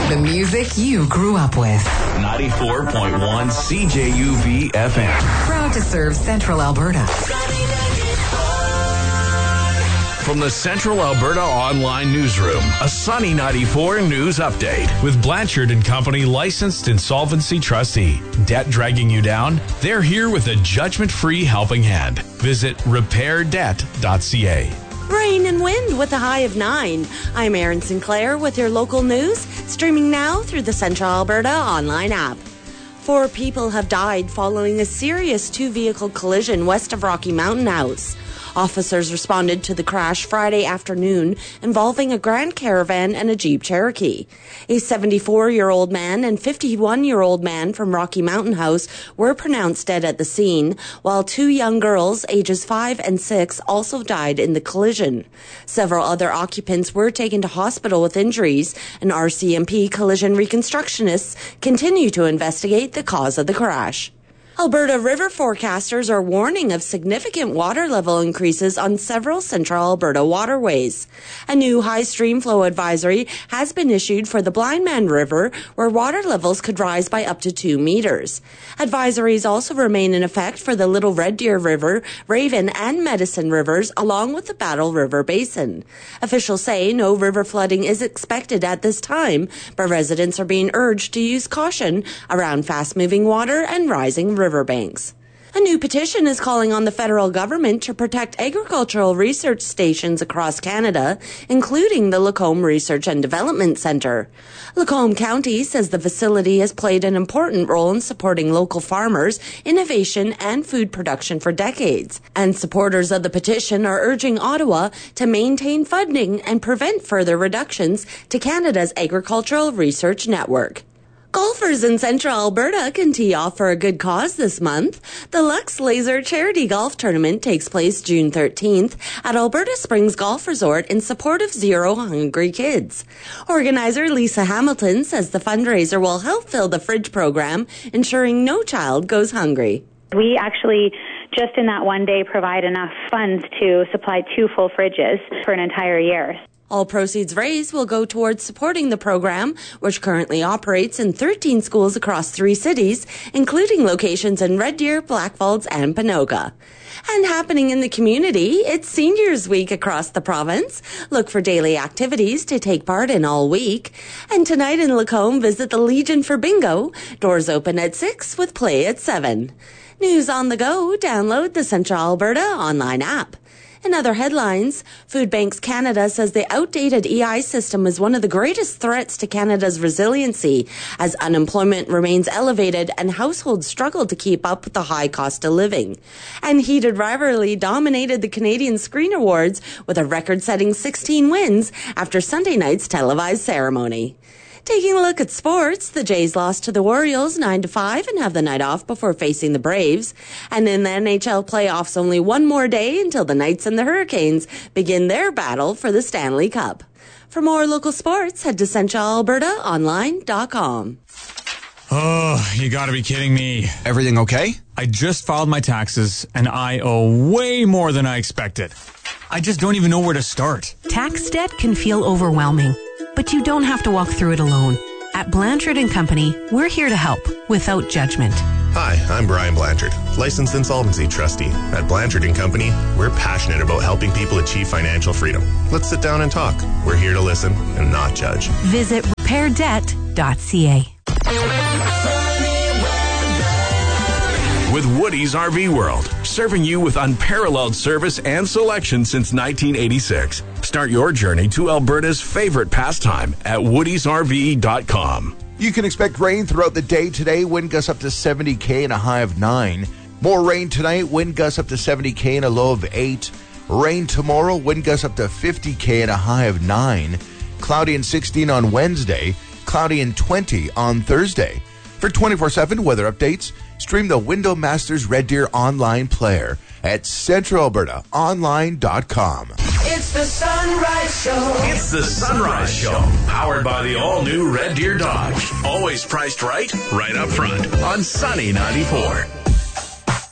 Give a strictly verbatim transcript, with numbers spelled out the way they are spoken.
The music you grew up with. ninety-four point one C J U V F M. Proud to serve Central Alberta. From the Central Alberta Online Newsroom, a Sunny ninety-four news update. With Blanchard and Company, licensed insolvency trustee. Debt dragging you down? They're here with a judgment-free helping hand. Visit repair debt dot c a. Rain and wind with a high of nine. I'm Erin Sinclair with your local news, streaming now through the Central Alberta online app. Four people have died following a serious two-vehicle collision west of Rocky Mountain House. Officers responded to the crash Friday afternoon involving a Grand Caravan and a Jeep Cherokee. A seventy-four-year-old man and fifty-one-year-old man from Rocky Mountain House were pronounced dead at the scene, while two young girls, ages five and six, also died in the collision. Several other occupants were taken to hospital with injuries, and R C M P collision reconstructionists continue to investigate the cause of the crash. Alberta river forecasters are warning of significant water level increases on several central Alberta waterways. A new high stream flow advisory has been issued for the Blindman River, where water levels could rise by up to two meters. Advisories also remain in effect for the Little Red Deer River, Raven and Medicine Rivers, along with the Battle River Basin. Officials say no river flooding is expected at this time, but residents are being urged to use caution around fast-moving water and rising river riverbanks. A new petition is calling on the federal government to protect agricultural research stations across Canada, including the Lacombe Research and Development Centre. Lacombe County says the facility has played an important role in supporting local farmers, innovation, and food production for decades. And supporters of the petition are urging Ottawa to maintain funding and prevent further reductions to Canada's agricultural research network. Golfers in Central Alberta can tee off for a good cause this month. The Lux Laser Charity Golf Tournament takes place June thirteenth at Alberta Springs Golf Resort in support of Zero Hungry Kids. Organizer Lisa Hamilton says the fundraiser will help fill the fridge program, ensuring no child goes hungry. We actually, just in that one day, provide enough funds to supply two full fridges for an entire year. All proceeds raised will go towards supporting the program, which currently operates in thirteen schools across three cities, including locations in Red Deer, Blackfalds, and Panoga. And happening in the community, it's Seniors Week across the province. Look for daily activities to take part in all week. And tonight in Lacombe, visit the Legion for Bingo. Doors open at six with play at seven. News on the go, download the Central Alberta online app. In other headlines, Food Banks Canada says the outdated E I system is one of the greatest threats to Canada's resiliency as unemployment remains elevated and households struggle to keep up with the high cost of living. And heated rivalry dominated the Canadian Screen Awards with a record-setting sixteen wins after Sunday night's televised ceremony. Taking a look at sports, the Jays lost to the Orioles nine to five and have the night off before facing the Braves. And in the N H L playoffs, only one more day until the Knights and the Hurricanes begin their battle for the Stanley Cup. For more local sports, head to central alberta online dot com. Oh, you gotta be kidding me. Everything okay? I just filed my taxes and I owe way more than I expected. I just don't even know where to start. Tax debt can feel overwhelming, but you don't have to walk through it alone. At Blanchard and Company, we're here to help without judgment. Hi, I'm Brian Blanchard, licensed insolvency trustee. At Blanchard and Company, we're passionate about helping people achieve financial freedom. Let's sit down and talk. We're here to listen and not judge. Visit repair debt dot c a. With Woody's R V World, serving you with unparalleled service and selection since nineteen eighty-six. Start your journey to Alberta's favorite pastime at woodies r v dot com. You can expect rain throughout the day today. Wind gusts up to seventy K and a high of nine. More rain tonight. Wind gusts up to seventy K and a low of eight. Rain tomorrow. Wind gusts up to fifty K and a high of nine. Cloudy and sixteen on Wednesday. Cloudy and twenty on Thursday. For twenty-four seven weather updates, stream the Window Masters Red Deer online player at central alberta online dot com. It's the Sunrise Show. It's the Sunrise Show, powered by the all-new Red Deer Dodge. Always priced right, right up front on Sunny ninety-four.